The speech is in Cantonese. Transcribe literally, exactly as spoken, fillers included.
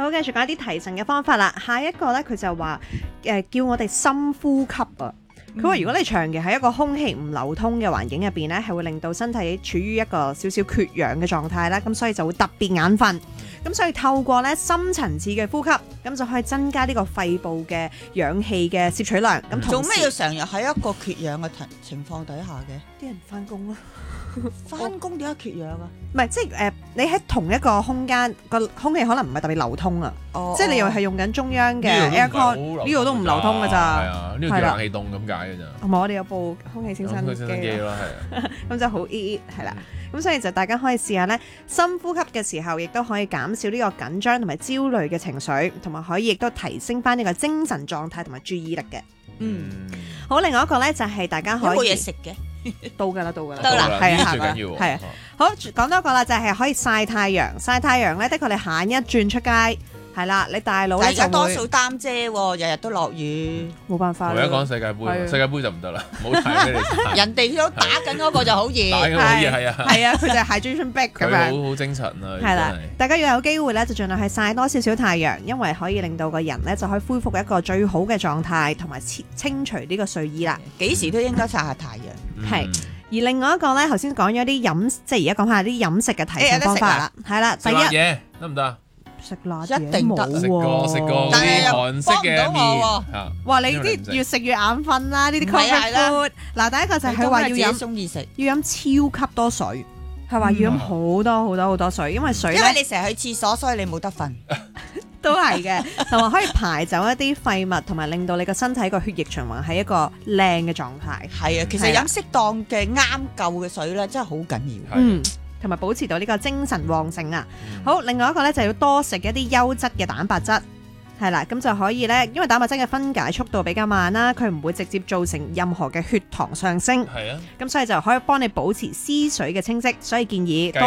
好，繼續講一啲提神嘅方法啦。下一個咧，佢就話誒、呃、叫我哋深呼吸啊。佢話如果你長期喺一個空氣唔流通嘅環境入邊咧，係會令到身體處於一個少少缺氧嘅狀態啦，咁所以就會特別眼瞓。咁所以透過咧深層次嘅呼吸，咁就可以增加呢個肺部嘅氧氣嘅攝取量。咁做咩要成日喺一個缺氧嘅情情況底下嘅？ 啲人翻工咯。 翻工點解缺氧啊？ 唔係，即係誒、呃，你喺同一個空間，個空氣可能唔係特別流通啊。 哦， 即係你又係用緊中央嘅 aircon， 呢度都唔流通㗎咋。 係啊，呢個叫冷氣凍咁解㗎咋。 同埋我哋有部空氣清新機咯，係啊。 咁就好 eat 係啦。咁所以就大家可以試下咧，深呼吸嘅時候，亦都可以減少呢個緊張同埋焦慮嘅情緒，同埋可以亦都提升翻呢個精神狀態同埋注意力嘅。 嗯， 好，另外一個咧就係大家可以有冇嘢食嘅？ 到㗎啦，到㗎啦， 到啦， 係啊， 最緊要係啊。好，講多個啦，就係可以曬太陽。曬太陽咧，的確你行一轉出街，係啦，你大佬咧就會大家多數擔遮喎，日日都落雨， 冇辦法。 我而家講世界盃，世界盃就唔得啦，冇睇俾你。 人哋都打緊嗰個就好熱， 打緊好熱係啊， 係啊，佢就係 hydration back 咁樣， 好好精神啊。 係啦，大家要有機會咧，就盡量係曬多少少太陽，因為可以令到個人咧就可以恢復一個最好嘅狀態，同埋清除呢個睡意啦。 幾時都應該曬下太陽。 係。而另外一個咧，頭先講咗啲飲，即係而家講下啲飲食嘅提神方法啦。係啦，第一食嘢得唔得？ 食辣一定得。 食過食過嗰啲韓式嘅麵。 哇！你啲越食越眼瞓啦，呢啲 comfort food。嗱，第一個就係佢話要飲， 中意食， 要飲超級多水。係話要飲好多好多好多水，因為水咧， 因為你成日去廁所，所以你冇得瞓。 都係嘅，同埋可以排走一啲廢物，同埋令到你個身體個血液循環喺一個靚嘅狀態。 係啊，其實飲適當嘅啱夠嘅水咧，真係好緊要。 嗯，同埋保持到呢個精神旺盛啊。嗯、好，另外一個咧就要多食一啲優質嘅蛋白質。係啦，咁就可以咧，因為蛋白質嘅分解速度比較慢啦，佢唔會直接造成任何嘅血糖上升。 係啊， 咁所以就可以幫你保持思緒嘅清晰，所以建議多